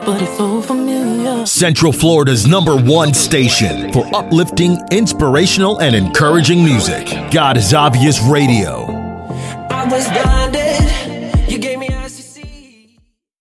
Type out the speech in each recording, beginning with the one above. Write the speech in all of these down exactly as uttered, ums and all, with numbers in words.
but it's so familiar. Central Florida's number one station for uplifting, inspirational, and encouraging music. God is Obvious Radio. I was blinded. You gave me eyes to see.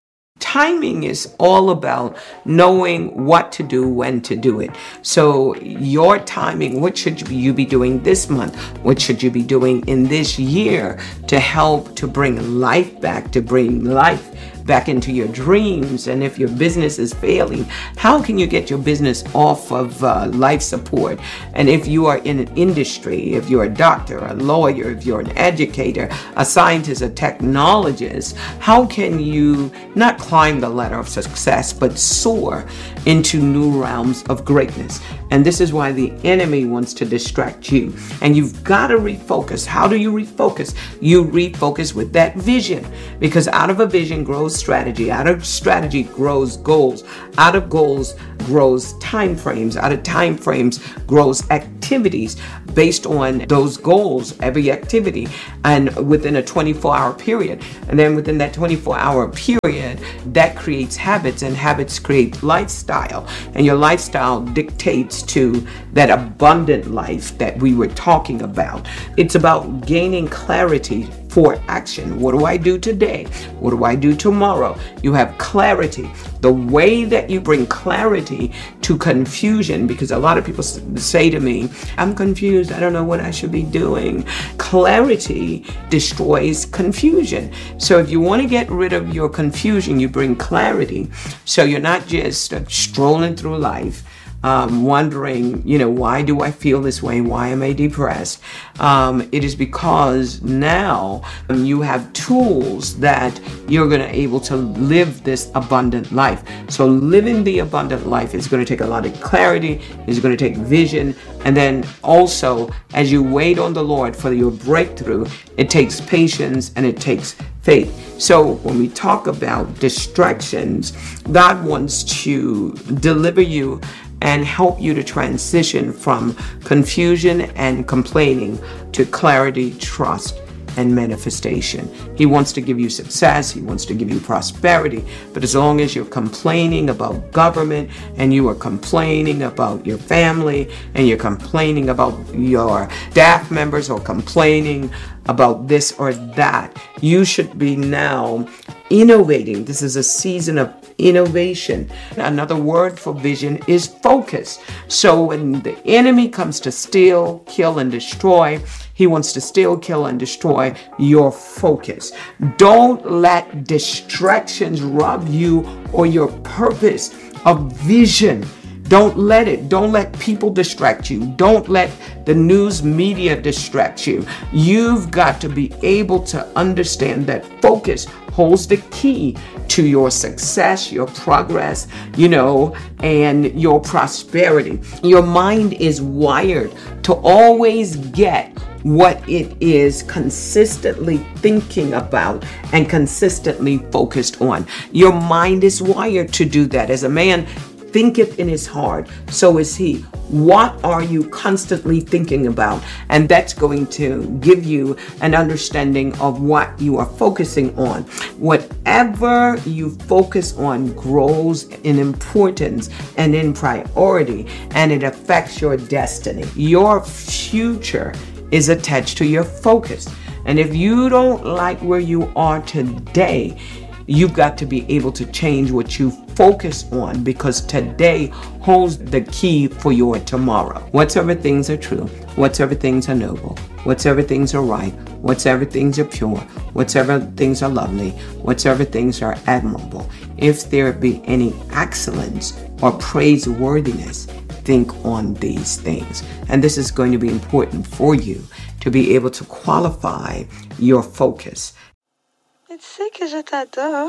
Timing is all about knowing what to do, when to do it. So your timing, what should you be doing this month? What should you be doing in this year to help to bring life back, to bring life back into your dreams? And if your business is failing, how can you get your business off of uh, life support? And if you are in an industry, if you're a doctor, a lawyer, if you're an educator, a scientist, a technologist, how can you not climb the ladder of success, but soar into new realms of greatness? And this is why the enemy wants to distract you. And you've got to refocus. How do you refocus? You refocus with that vision, because out of a vision grows strategy. Out of strategy grows goals. Out of goals grows time frames. Out of time frames grows activities based on those goals, every activity, and within a twenty-four hour period. And then within that twenty-four hour period, that creates habits, and habits create lifestyle. And your lifestyle dictates to that abundant life that we were talking about. It's about gaining clarity for action. What do I do today? What do I do tomorrow? You have clarity. The way that you bring clarity to confusion, because a lot of people say to me, I'm confused. I don't know what I should be doing. Clarity destroys confusion. So if you want to get rid of your confusion, you bring clarity. So you're not just uh, strolling through life, Um, wondering, you know, why do I feel this way? Why am I depressed? Um, it is because now um, you have tools that you're going to able to live this abundant life. So living the abundant life is going to take a lot of clarity. It's going to take vision. And then also, as you wait on the Lord for your breakthrough, it takes patience and it takes faith. So when we talk about distractions, God wants to deliver you and help you to transition from confusion and complaining to clarity, trust, and manifestation. He wants to give you success. He wants to give you prosperity. But as long as you're complaining about government, and you are complaining about your family, and you're complaining about your staff members, or complaining about this or that, you should be now innovating. This is a season of innovation. Another word for vision is focus. So when the enemy comes to steal, kill, and destroy, he wants to steal, kill, and destroy your focus. Don't let distractions rob you or your purpose of vision. Don't let it. Don't let people distract you. Don't let the news media distract you. You've got to be able to understand that focus holds the key to your success, your progress, you know, and your prosperity. Your mind is wired to always get what it is consistently thinking about and consistently focused on. Your mind is wired to do that. As a man thinketh in his heart, so is he. What are you constantly thinking about? And that's going to give you an understanding of what you are focusing on. Whatever you focus on grows in importance and in priority, and it affects your destiny. Your future is attached to your focus. And if you don't like where you are today, you've got to be able to change what you focus on, because today holds the key for your tomorrow. Whatsoever things are true, whatsoever things are noble, whatsoever things are right, whatsoever things are pure, whatsoever things are lovely, whatsoever things are admirable, if there be any excellence or praiseworthiness, think on these things. And this is going to be important for you to be able to qualify your focus. Tu sais que je t'adore.